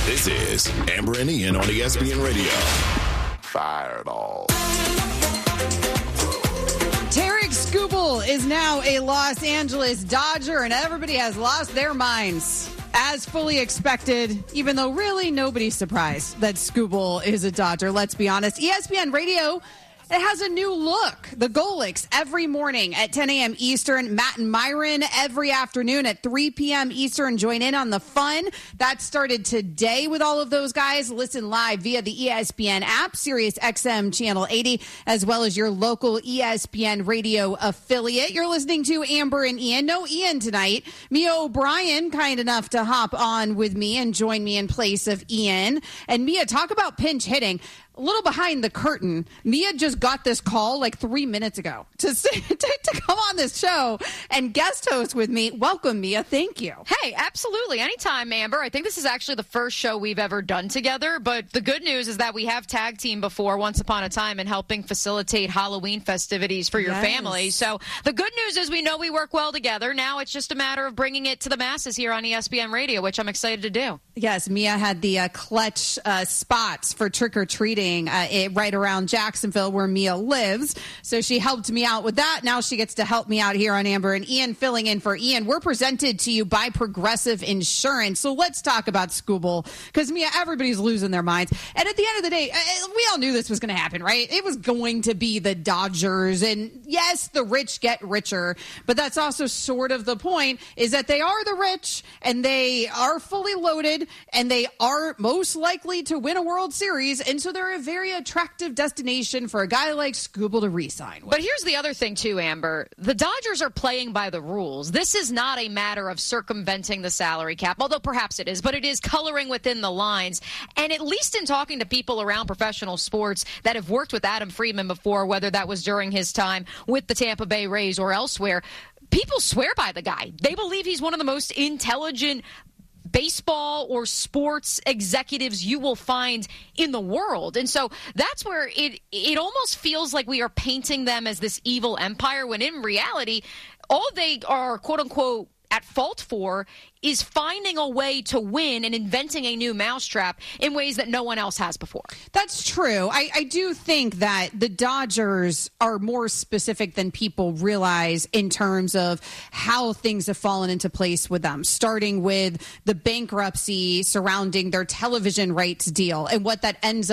This is Amber and Ian on ESPN Radio. Fireball. Tarek Skubal is now a Los Angeles Dodger, and everybody has lost their minds. As fully expected, even though really nobody's surprised that Skubal is a Dodger, let's be honest. ESPN Radio, it has a new look. The Golics every morning at 10 a.m. Eastern. Matt and Myron every afternoon at 3 p.m. Eastern. Join in on the fun. That started today with all of those guys. Listen live via the ESPN app, Sirius XM Channel 80, as well as your local ESPN Radio affiliate. You're listening to Amber and Ian. No Ian tonight. Mia O'Brien, kind enough to hop on with me and join me in place of Ian. And Mia, talk about pinch hitting. A little behind the curtain, Mia just got this call like 3 minutes ago to come on this show and guest host with me. Welcome, Mia. Thank you. Hey, absolutely. Anytime, Amber. I think this is actually the first show we've ever done together, but the good news is that we have tag team before once upon a time in helping facilitate Halloween festivities for your family. So the good news is we know we work well together. Now it's just a matter of bringing it to the masses here on ESPN Radio, which I'm excited to do. Yes, Mia had the clutch spots for trick-or-treating right around Jacksonville where Mia lives. So she helped me out with that. Now she gets to help me out here on Amber and Ian, filling in for Ian. We're presented to you by Progressive Insurance. So let's talk about Skubal, because Mia, everybody's losing their minds. And at the end of the day, we all knew this was going to happen, right? It was going to be the Dodgers. And yes, the rich get richer, but that's also sort of the point, is that they are the rich and they are fully loaded and they are most likely to win a World Series. And so they're a very attractive destination for a guy like Skubal to re-sign with. But here's the other thing too, Amber. The Dodgers are playing by the rules. This is not a matter of circumventing the salary cap, although perhaps it is, but it is coloring within the lines. And at least in talking to people around professional sports that have worked with Adam Friedman before, whether that was during his time with the Tampa Bay Rays or elsewhere, people swear by the guy. They believe he's one of the most intelligent baseball or sports executives you will find in the world. And so that's where it almost feels like we are painting them as this evil empire, when in reality, all they are, quote unquote, at fault for is finding a way to win and inventing a new mousetrap in ways that no one else has before. That's true. I do think that the Dodgers are more specific than people realize in terms of how things have fallen into place with them, starting with the bankruptcy surrounding their television rights deal and what that ends